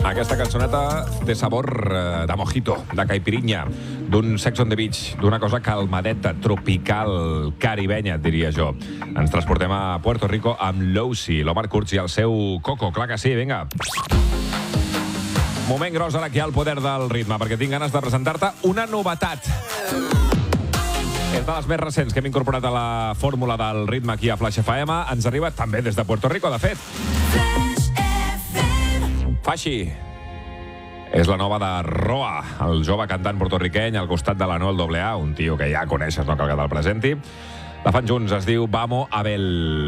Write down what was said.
Aquesta cançoneta té sabor de mojito, de caipirinha, d'un Sex on the Beach, d'una cosa calmadeta, tropical, caribenya, diria jo. Ens transportem a Puerto Rico amb Lousi, l'Omar Kurz i el seu Coco. Clar que sí, vinga. Moment gros ara aquí al Poder del Ritme, perquè tinc ganes de presentar-te una novetat. És de les més recents que hem incorporat a la fórmula del ritme aquí a Flash FM. Ens arriba també des de Puerto Rico, de fet. Fashi. És la nova de Roa, el jove cantant portorriqueny al costat de l'Anuel AA, un tio que ja coneixes, no cal que te'l presenti. La fan junts, es diu Vamos a Bel.